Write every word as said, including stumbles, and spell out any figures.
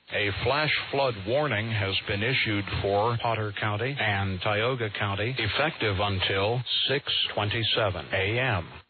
A flash flood warning has been issued for Potter County and Tioga County, effective until six twenty-seven a m